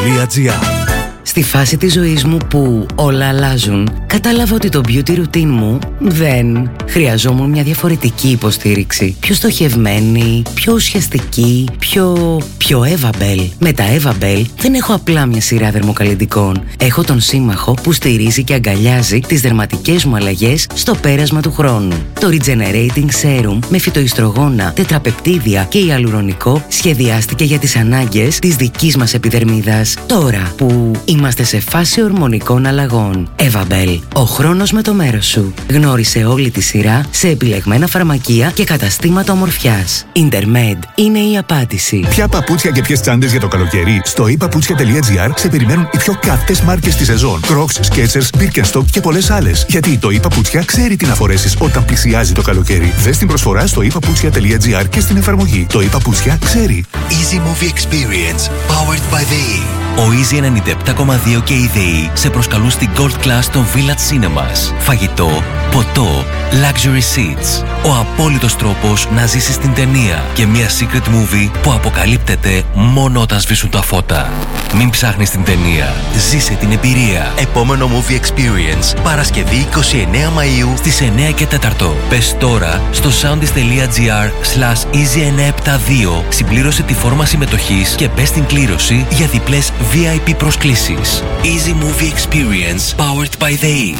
Beautyroutine.gr. Στη φάση της ζωής μου που όλα αλλάζουν, κατάλαβα ότι το beauty routine μου δεν χρειαζόμουν μια διαφορετική υποστήριξη. Πιο στοχευμένη, πιο ουσιαστική, πιο Evabel. Με τα Evabel δεν έχω απλά μια σειρά δερμοκαλλυντικών. Έχω τον σύμμαχο που στηρίζει και αγκαλιάζει τις δερματικές μου αλλαγές στο πέρασμα του χρόνου. Το Regenerating Serum με φυτοϊστρογόνα, τετραπεπτίδια και ιαλουρονικό σχεδιάστηκε για τις ανάγκες της δικής μας επιδερμίδας. Τώρα που είμαστε σε φάση ορμονικών αλλαγών. Evabel. Ο χρόνος με το μέρος σου. Γνώρισε όλη τη σειρά σε επιλεγμένα φαρμακεία και καταστήματα ομορφιάς. Intermed είναι η απάντηση. Ποια παπούτσια και ποιες τσάντες για το καλοκαίρι? Στο ePaputsια.gr σε περιμένουν οι πιο καυτές μάρκες της σεζόν. Crocs, Skechers, Birkenstock και πολλές άλλες. Γιατί το ePaputsια ξέρει τι να φορέσεις όταν πλησιάζει το καλοκαίρι. Δες την προσφορά στο ePaputsya.gr και στην εφαρμογή. Το ePaputsya ξέρει. Easy Movie Experience, powered by the E. Ο Easy 97,2 και η ΔΕΗ σε προσκαλούν στην Gold Class των Village Cinemas. Φαγητό, ποτό, luxury seats. Ο απόλυτος τρόπος να ζήσεις την ταινία και μια secret movie που αποκαλύπτεται μόνο όταν σβήσουν τα φώτα. Μην ψάχνεις την ταινία, ζήσε την εμπειρία. Επόμενο Movie Experience, Παρασκευή 29 Μαΐου στις 9 και 4. Πες τώρα στο soundis.gr/easy972, συμπλήρωσε τη φόρμα συμμετοχής και μπες στην κλήρωση για διπλές VIP προσκλήσεις. Easy Movie Experience, powered by the E.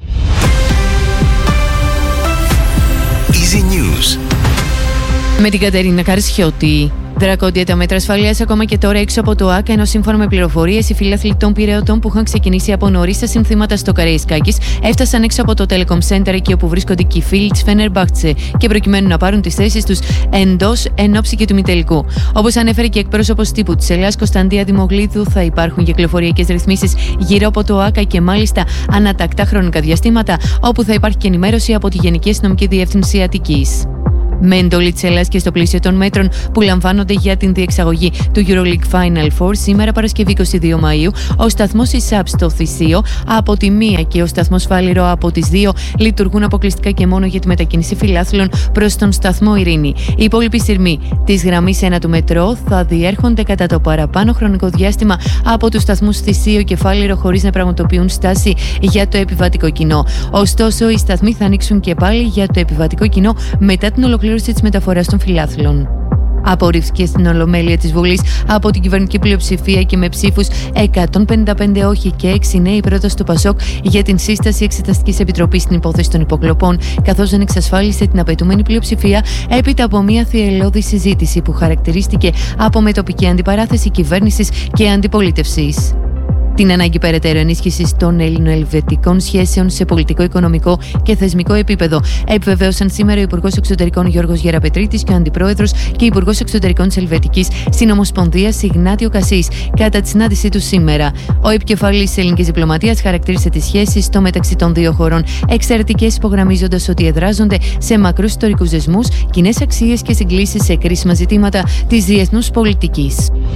Easy News. Με την Κατερίνα Καρσιώτη. Δρακόντια τα μέτρα ασφαλείας ακόμα και τώρα έξω από το ΆΚΑ, ενώ σύμφωνα με πληροφορίες οι φίλαθλοι των Πειραιωτών που είχαν ξεκινήσει από νωρίς τα συνθήματα στο Καραϊσκάκης έφτασαν έξω από το Telecom Center, εκεί όπου βρίσκονται και οι φίλοι της Φενερμπάχτσε, και προκειμένου να πάρουν τις θέσεις τους εντός εν ώψη και του ημιτελικού. Όπως ανέφερε και εκπρόσωπος τύπου της Ελλάδας, Κωνσταντία Δημογλίδου, θα υπάρχουν κυκλοφοριακές ρυθμίσεις γύρω από το ΆΚΑ και μάλιστα ανατακτά χρονικά διαστήματα, όπου θα υπάρχει και ενημέρωση από τη Γενική Αστυνομική Διεύθυνση Αττικής. Με εντολή της Ελλάδας και στο πλαίσιο των μέτρων που λαμβάνονται για την διεξαγωγή του EuroLeague Final Four, σήμερα Παρασκευή 22 Μαΐου, ο σταθμός ΙΣΑΠ στο Θησίο από τη 1 και ο σταθμός Φάληρο από τις 2 λειτουργούν αποκλειστικά και μόνο για τη μετακίνηση φιλάθλων προς τον σταθμό Ειρήνη. Οι υπόλοιποι σειρμοί της γραμμής 1 του μετρό θα διέρχονται κατά το παραπάνω χρονικό διάστημα από τους σταθμούς Θησίο και Φάληρο, χωρίς να πραγματοποιούν στάση για το επιβατικό κοινό. Ωστόσο, οι σταθμοί θα ανοίξουν και πάλι για το επιβατικό κοινό μετά την ολοκλήρωση της μεταφοράς των φιλάθλων. Απορρίφθηκε στην Ολομέλεια της Βουλής από την κυβερνητική πλειοψηφία και με ψήφους 155 όχι και 6 ναι η πρόταση του ΠΑΣΟΚ για την σύσταση Εξεταστικής Επιτροπής στην υπόθεση των υποκλοπών, καθώς δεν εξασφάλισε την απαιτούμενη πλειοψηφία έπειτα από μια θυελλώδη συζήτηση που χαρακτηρίστηκε από μετοπική αντιπαράθεση κυβέρνησης και αντιπολίτευσης. Την ανάγκη περαιτέρω ενίσχυσης των ελληνοελβετικών σχέσεων σε πολιτικό, οικονομικό και θεσμικό επίπεδο επιβεβαίωσαν σήμερα ο Υπουργός Εξωτερικών Γιώργος Γεραπετρίτης και ο Αντιπρόεδρος και Υπουργός Εξωτερικών της Ελβετικής Συνομοσπονδίας Ιγνάτιο Κασής κατά τη συνάντησή του σήμερα. Ο επικεφαλής της ελληνικής διπλωματίας χαρακτήρισε τις σχέσεις στο μεταξύ των δύο χωρών εξαιρετικές, υπογραμμίζοντας ότι εδράζονται σε μακρούς ιστορικούς δεσμούς, κοινές αξίες και συγκλήσεις σε κρίσιμα ζητήματα της διεθνούς πολιτικής.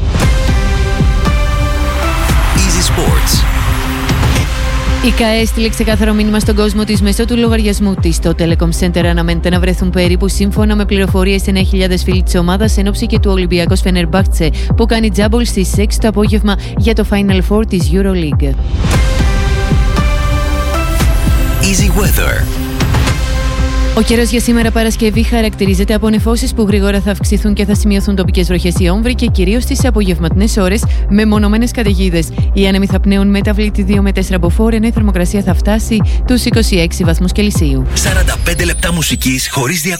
Sports. Η ΚΑΕ έστειλε ξεκάθαρο μήνυμα στον κόσμο της μέσω του λογαριασμού της. Στο Telecom Center αναμένεται να βρεθούν περίπου, σύμφωνα με πληροφορίες, 9.000 φίλοι της ομάδας εν ώψη και του Ολυμπιακός Φενερμπάχτσε που κάνει τζάμπολ στις 6 το απόγευμα για το Final Four της EuroLeague. Easy Weather. Ο καιρός για σήμερα Παρασκευή χαρακτηρίζεται από νεφώσεις που γρήγορα θα αυξηθούν και θα σημειωθούν τοπικές βροχές ή όμβροι και κυρίως στις απογευματινές ώρες με μονομένες καταιγίδες. Οι άνεμοι θα πνέουν μεταβλήτη 2 με 4 μποφόρ, ενώ η θερμοκρασία θα φτάσει τους 26 βαθμούς Κελσίου. 45 λεπτά μουσικής χωρίς διακοπές.